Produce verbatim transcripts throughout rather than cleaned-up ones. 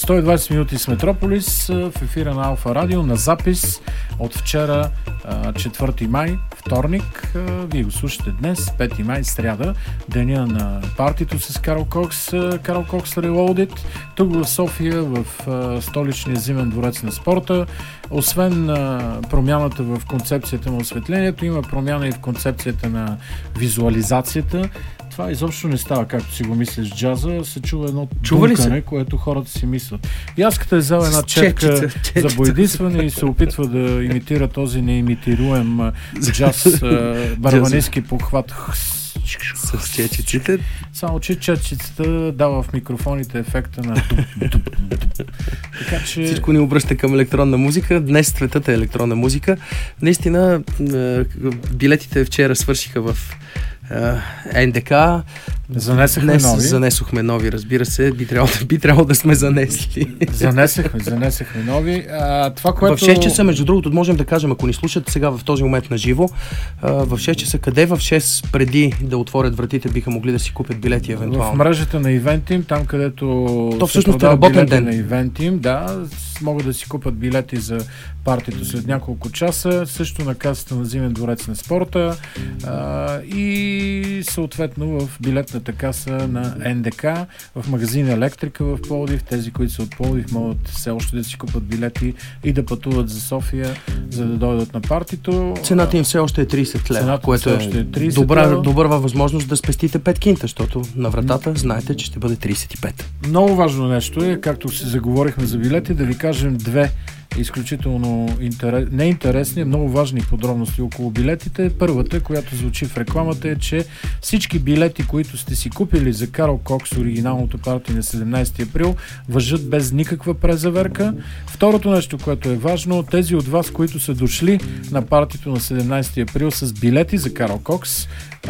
сто и двайсет минути с Метрополис в ефира на Алфа Радио на запис от вчера, четвърти май, вторник. Вие го слушате днес, пети май, сряда, деня на партито с Карл Кокс, Карл Кокс Reloaded, тук в София, в столичния зимен дворец на спорта. Освен промяната в концепцията на осветлението, има промяна и в концепцията на визуализацията. Това изобщо не става както си го мислиш джаза, се чува едно думкане, което хората си мислят. Яската е взела една четка за боядисване и се опитва да имитира този неимитируем джаз, барабанистки похват. С чечиците. Само че чечицата дава в микрофоните ефекта на така че... Всичко ни обръща към електронна музика. Днес светът е електронна музика. Наистина билетите вчера свършиха в Ен Де Ка. Занесахме Днес нови. Занесохме нови, разбира се. Би трябвало, би трябвало да сме занесли. Занесахме, занесахме нови. А, това, което... В шест часа, между другото, можем да кажем, ако ни слушат сега в този момент на живо, в шест часа, къде в шест преди да отворят вратите биха могли да си купят билети евентуално? В мрежата на Eventim, там където То се всъщност е продават работен билети ден. на Eventim, да, могат да си купат билети за партито след няколко часа, също на касата на Зимен дворец на спорта а, и съответно в билетната каса на Ен Де Ка, в магазин Електрика в Пловдив. Тези, които са от Пловдив, могат все още да си купат билети и да пътуват за София, за да дойдат на партито. Цената им все още е трийсет лева, Цената което все още е трийсет добра, лева. добра възможност да спестите пет кинта, защото на вратата знаете, че ще бъде трийсет и пет. Много важно нещо е, както си заговорихме за билети, да ви кажем две изключително интерес... неинтересни, много важни подробности около билетите. Първата, която звучи в рекламата, е, че всички билети, които сте си купили за Карл Кокс, оригиналното парти на седемнайсети април, важат без никаква презаверка. Второто нещо, което е важно, тези от вас, които са дошли на партито на седемнайсети април с билети за Карл Кокс,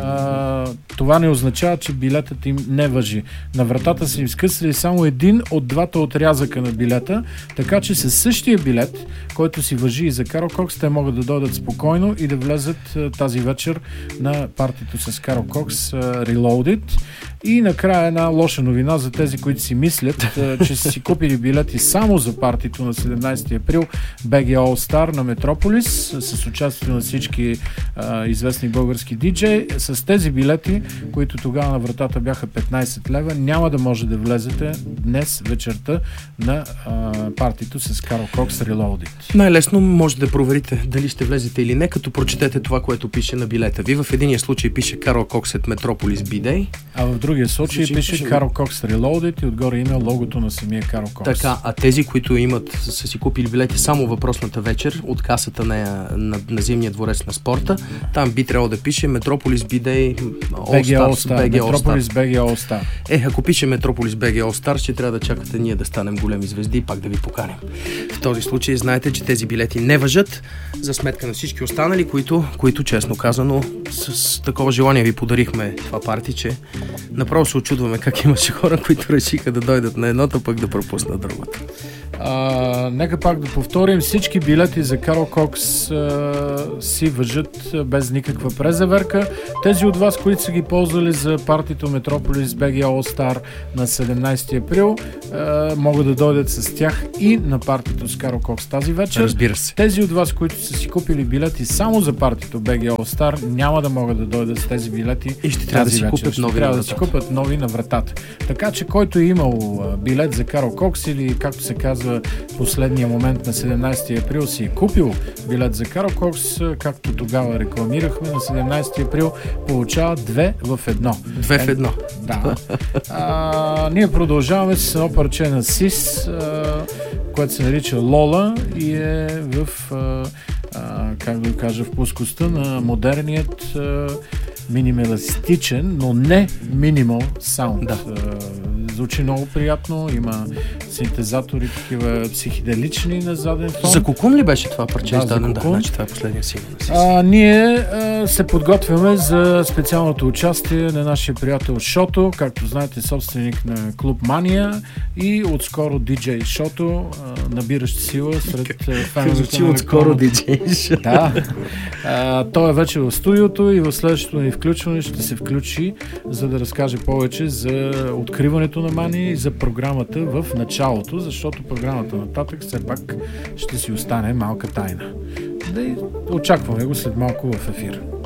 а, това не означава, че билетът им не важи. На вратата са им скъсали само един от двата отрязъка на билета, така че със същия билет, който си важи и за Карл Кокс, те могат да дойдат спокойно и да влезат тази вечер на партито с Карл Кокс Reloaded. И накрая една лоша новина за тези, които си мислят, че са си купили билети само за партито на седемнайсети април би джи All Star на Метрополис с участието на всички а, известни български диджеи. С тези билети, които тогава на вратата бяха петнайсет лева, няма да може да влезете днес вечерта на а, партито с Карл Кокс Reloaded. Най-лесно може да проверите дали ще влезете или не, като прочетете това, което пише на билета ви. В единия случай пише Карл Кокс at Metropolis B-Day, а в другия случай пише, пише Карл Кокс Reloaded и отгоре има логото на самия Карл Кокс. Така, а тези, които имат, са си купили билети само въпросната вечер от касата на, на, на Зимния дворец на спорта, там би трябвало да пише Metropolis B-Day All Stars, би джи All Metropolis Star. би джи All Star. Е, ако пише Metropolis би джи All Star, ще трябва да чакате ние да станем големи звезди и пак да ви поканим. В този случай знаете, че тези билети не важат за сметка на всички останали, които, които честно казано, с, с такова желание ви подарихме това парти, че направо се очудваме как имаше хора, които решиха да дойдат на едното, пък да пропуснат другото. А, нека пак да повторим, всички билети за Карл Кокс а, си въжат без никаква презаверка. Тези от вас, които са ги ползвали за партито Метрополис би джи All Star на седемнайсети април, а, могат да дойдат с тях и на партито с Карл Кокс тази вечер. Разбира се. Тези от вас, които са си купили билети само за партито би джи All Star, няма да могат да дойдат с тези билети и ще трябва да си вечер. купят ще нови трябва на да си купят нови на вратата. Така че който е имал билет за Карл Кокс или както се казва последния момент на седемнайсети април си е купил билет за Карл Кокс, както тогава рекламирахме на седемнайсети април, получава две в едно. Две в едно. Да. А, ние продължаваме с едно парче на Сис, а, което се нарича Лола и е в а, а, как да кажа, в плоскостта на модерният а, минималистичен, но не минимал саунд. Да. Звучи много приятно, има синтезатори, такива психиделични на заден фон. За Кукун ли беше това парче? Да, за да, Кукун. значи това е последния сингъл. А, ние а, се подготвяме за специалното участие на нашия приятел Шото, както знаете, собственик на Клуб Мания и отскоро диджей шоуто, набиращ сила сред феновете на отскоро диджей шоуто. Да. А, той е вече в студиото и в следващото ни включване ще се включи, за да разкаже повече за откриването на Мания и за програмата в началото, защото програмата нататък все пак ще си остане малка тайна. Да и очакваме го след малко в ефир.